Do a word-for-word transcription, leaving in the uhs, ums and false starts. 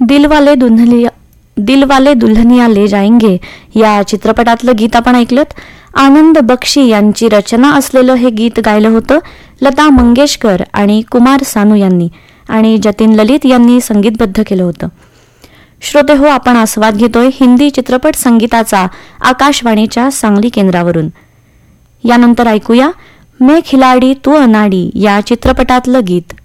दिलवाले दुल्हनिया दिलवाले दुल्हनिया ले जाएंगे या चित्रपटातलं गीत आपण ऐकलत. आनंद बक्षी यांची रचना असलेलं हे गीत गायलं होतं लता मंगेशकर आणि कुमार सानू यांनी, आणि जतीन ललित यांनी संगीतबद्ध केलं होतं. श्रोते हो, आपण आस्वाद घेतोय हिंदी चित्रपट संगीताचा आकाशवाणीच्या सांगली केंद्रावरून. यानंतर ऐकूया मैं खिलाडी तू अनाडी या चित्रपटातलं गीत.